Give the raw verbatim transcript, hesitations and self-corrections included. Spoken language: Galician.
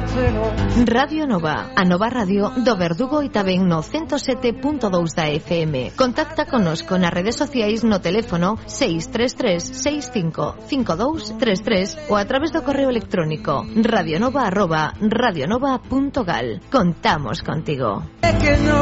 Radio Nova, a nova radio do Verdugo e tamén no ciento sete punto dous da F M. Contacta conosco nas redes sociais no teléfono seis tres tres seis cinco cinco dous tres tres ou a través do correo electrónico radionova arroba radionova punto gal. Contamos contigo. Que no